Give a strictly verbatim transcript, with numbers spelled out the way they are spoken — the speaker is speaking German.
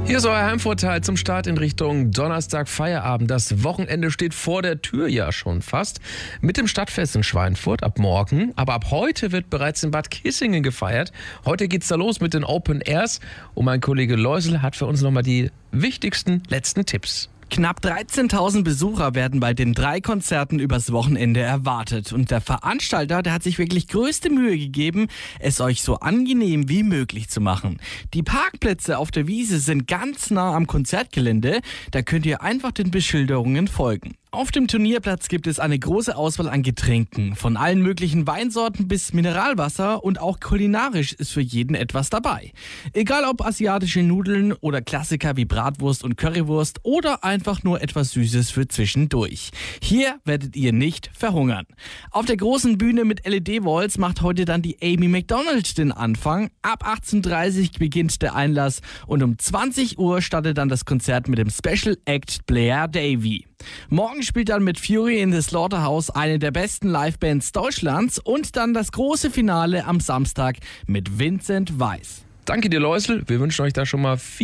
Hier ist euer Heimvorteil zum Start in Richtung Donnerstag Feierabend. Das Wochenende steht vor der Tür ja schon fast. Mit dem Stadtfest in Schweinfurt ab morgen. Aber ab heute wird bereits in Bad Kissingen gefeiert. Heute geht's da los mit den Open Airs. Und mein Kollege Leusel hat für uns nochmal die wichtigsten letzten Tipps. Knapp dreizehntausend Besucher werden bei den drei Konzerten übers Wochenende erwartet. Und der Veranstalter, der hat sich wirklich größte Mühe gegeben, es euch so angenehm wie möglich zu machen. Die Parkplätze auf der Wiese sind ganz nah am Konzertgelände. Da könnt ihr einfach den Beschilderungen folgen. Auf dem Turnierplatz gibt es eine große Auswahl an Getränken. Von allen möglichen Weinsorten bis Mineralwasser, und auch kulinarisch ist für jeden etwas dabei. Egal ob asiatische Nudeln oder Klassiker wie Bratwurst und Currywurst oder einfach nur etwas Süßes für zwischendurch. Hier werdet ihr nicht verhungern. Auf der großen Bühne mit L E D-Walls macht heute dann die Amy Macdonald den Anfang. Ab achtzehn Uhr dreißig beginnt der Einlass und um zwanzig Uhr startet dann das Konzert mit dem Special Act Blair Davy. Morgen spielt dann mit Fury in the Slaughterhouse eine der besten Livebands Deutschlands und dann das große Finale am Samstag mit Vincent Weiss. Danke dir, Leusel. Wir wünschen euch da schon mal viel